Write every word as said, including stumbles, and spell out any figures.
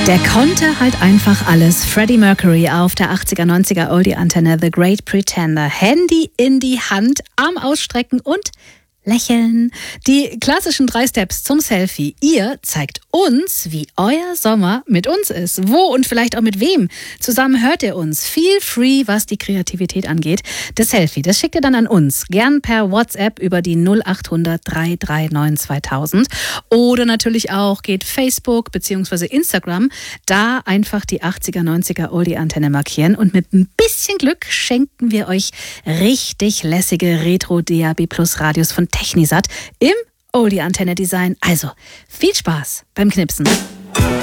Der konnte halt einfach alles. Freddie Mercury auf der achtziger, neunziger Oldie-Antenne, The Great Pretender. Handy in die Hand, Arm ausstrecken und lächeln. Die klassischen drei Steps zum Selfie. Ihr zeigt uns, wie euer Sommer mit uns ist. Wo und vielleicht auch mit wem. Zusammen hört ihr uns. Feel free, was die Kreativität angeht. Das Selfie, das schickt ihr dann an uns. Gern per WhatsApp über die null acht hundert, drei drei neun, zweitausend. Oder natürlich auch geht Facebook bzw. Instagram. Da einfach die achtziger, neunziger Oldie-Antenne markieren. Und mit ein bisschen Glück schenken wir euch richtig lässige Retro-D A B Plus Radios von Technisat im Oldie-Antenne-Design. Also, viel Spaß beim Knipsen.